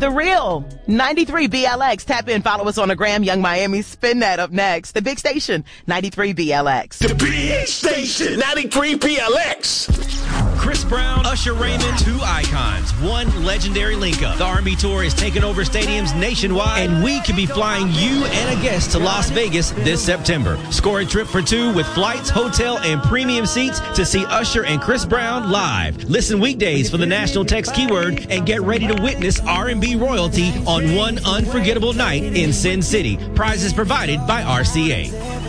the real 93 BLX. Tap in, follow us on the gram. Young Miami, spin that up next. The big station, 93 BLX. The big station, 93 BLX. Chris Brown, Usher Raymond, two icons, one legendary link-up. The R&B Tour is taking over stadiums nationwide, and we could be flying you and a guest to Las Vegas this September. Score a trip for two with flights, hotel, and premium seats to see Usher and Chris Brown live. Listen weekdays for the national text keyword and get ready to witness R&B royalty on one unforgettable night in Sin City. Prizes provided by RCA.